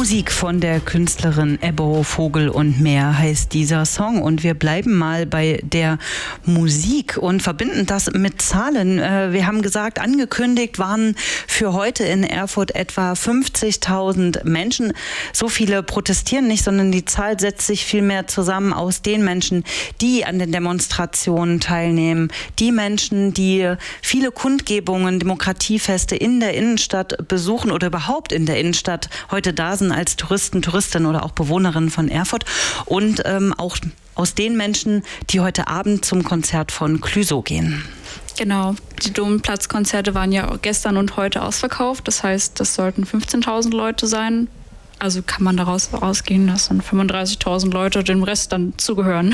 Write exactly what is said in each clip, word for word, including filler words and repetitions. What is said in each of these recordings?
Musik von der Künstlerin Ebbo Vogel und mehr heißt dieser Song. Und wir bleiben mal bei der Musik und verbinden das mit Zahlen. Wir haben gesagt, angekündigt waren für heute in Erfurt etwa fünfzigtausend Menschen. So viele protestieren nicht, sondern die Zahl setzt sich vielmehr zusammen aus den Menschen, die an den Demonstrationen teilnehmen. Die Menschen, die viele Kundgebungen, Demokratiefeste in der Innenstadt besuchen oder überhaupt in der Innenstadt heute da sind als Touristen, Touristinnen oder auch Bewohnerinnen von Erfurt. Und ähm, auch aus den Menschen, die heute Abend zum Konzert von Clouseau gehen. Genau, die Domplatzkonzerte waren ja gestern und heute ausverkauft. Das heißt, das sollten fünfzehntausend Leute sein. Also kann man daraus ausgehen, dass dann fünfunddreißigtausend Leute dem Rest dann zugehören.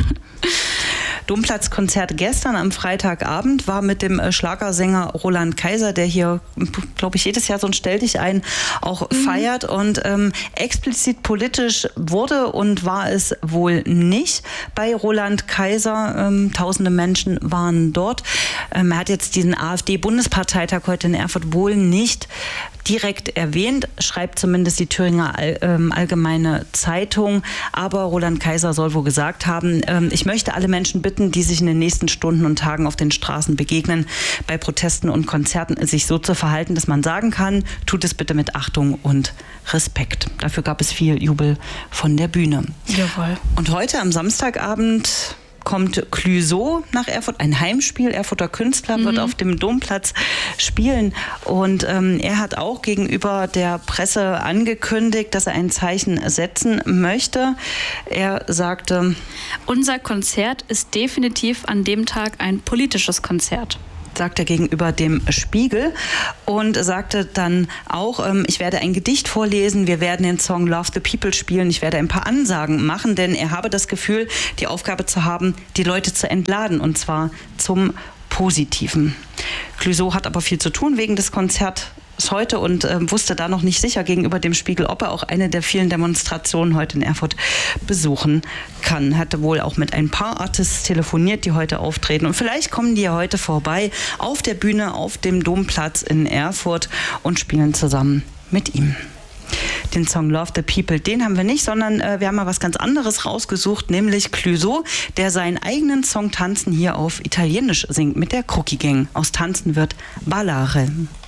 Domplatzkonzert gestern am Freitagabend war mit dem Schlagersänger Roland Kaiser, der hier, glaube ich, jedes Jahr so ein Stell dich ein auch mhm. feiert. Und ähm, explizit politisch wurde und war es wohl nicht bei Roland Kaiser. Ähm, tausende Menschen waren dort. Ähm, er hat jetzt diesen AfD-Bundesparteitag heute in Erfurt wohl nicht direkt erwähnt, schreibt zumindest die Thüringer All, ähm, Allgemeine Zeitung. Aber Roland Kaiser soll wohl gesagt haben, ähm, ich möchte alle Menschen bitten, die sich in den nächsten Stunden und Tagen auf den Straßen begegnen, bei Protesten und Konzerten sich so zu verhalten, dass man sagen kann, tut es bitte mit Achtung und Respekt. Dafür gab es viel Jubel von der Bühne. Jawohl. Und heute am Samstagabend kommt Clouseau nach Erfurt, ein Heimspiel. Erfurter Künstler wird mhm. auf dem Domplatz spielen. Und ähm, er hat auch gegenüber der Presse angekündigt, dass er ein Zeichen setzen möchte. Er sagte: Unser Konzert ist definitiv an dem Tag ein politisches Konzert. Sagt er gegenüber dem Spiegel und sagte dann auch, ähm, ich werde ein Gedicht vorlesen, wir werden den Song Love the People spielen, ich werde ein paar Ansagen machen, denn er habe das Gefühl, die Aufgabe zu haben, die Leute zu entladen und zwar zum Positiven. Clouseau hat aber viel zu tun wegen des Konzerts heute und äh, wusste da noch nicht sicher gegenüber dem Spiegel, ob er auch eine der vielen Demonstrationen heute in Erfurt besuchen kann. Hatte wohl auch mit ein paar Artists telefoniert, die heute auftreten. Und vielleicht kommen die ja heute vorbei auf der Bühne auf dem Domplatz in Erfurt und spielen zusammen mit ihm. Den Song Love the People, den haben wir nicht, sondern äh, wir haben mal was ganz anderes rausgesucht, nämlich Clouseau, der seinen eigenen Song Tanzen hier auf Italienisch singt mit der Crookie Gang. Aus Tanzen wird Ballare.